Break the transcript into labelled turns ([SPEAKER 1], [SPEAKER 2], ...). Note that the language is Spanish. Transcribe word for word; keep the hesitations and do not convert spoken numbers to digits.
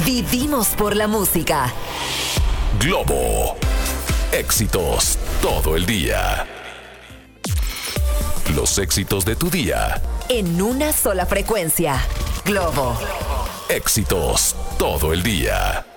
[SPEAKER 1] Vivimos por la música.
[SPEAKER 2] Globo. Éxitos todo el día. Los éxitos de tu día.
[SPEAKER 1] En una sola frecuencia. Globo.
[SPEAKER 2] Éxitos todo el día.